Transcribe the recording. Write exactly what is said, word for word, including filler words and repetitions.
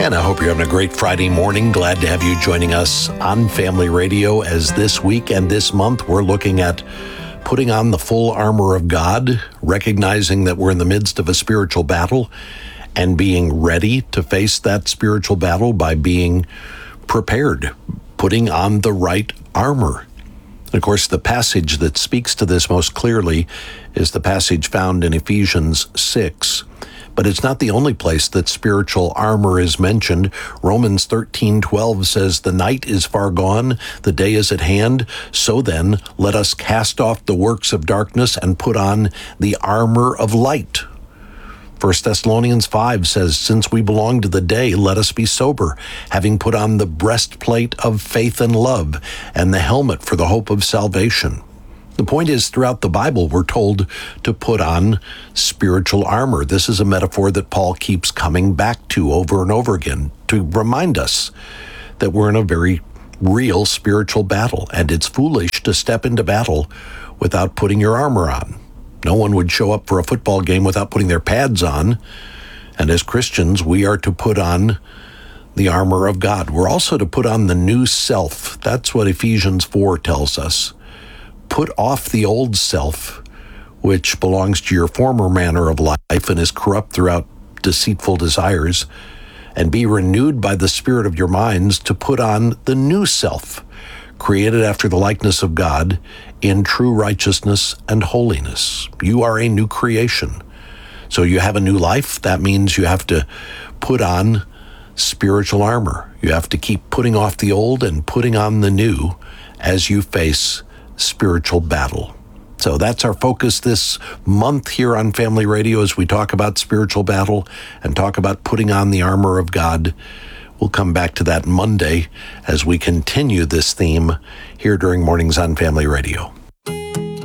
And I hope you're having a great Friday morning. Glad to have you joining us on Family Radio as this week and this month we're looking at putting on the full armor of God, recognizing that we're in the midst of a spiritual battle and being ready to face that spiritual battle by being prepared, putting on the right armor. And of course, the passage that speaks to this most clearly is the passage found in Ephesians six. But it's not the only place that spiritual armor is mentioned. Romans thirteen twelve says, "The night is far gone, the day is at hand. So then, let us cast off the works of darkness and put on the armor of light." First Thessalonians five says, "Since we belong to the day, let us be sober, having put on the breastplate of faith and love, and the helmet for the hope of salvation." The point is, throughout the Bible, we're told to put on spiritual armor. This is a metaphor that Paul keeps coming back to over and over again to remind us that we're in a very real spiritual battle, and it's foolish to step into battle without putting your armor on. No one would show up for a football game without putting their pads on, and as Christians, we are to put on the armor of God. We're also to put on the new self. That's what Ephesians four tells us. Put off the old self, which belongs to your former manner of life and is corrupt throughout deceitful desires, and be renewed by the spirit of your minds to put on the new self, created after the likeness of God in true righteousness and holiness. You are a new creation. So you have a new life. That means you have to put on spiritual armor. You have to keep putting off the old and putting on the new as you face spiritual battle. So that's our focus this month here on Family Radio as we talk about spiritual battle and talk about putting on the armor of God. We'll come back to that Monday as we continue this theme here during Mornings on Family Radio.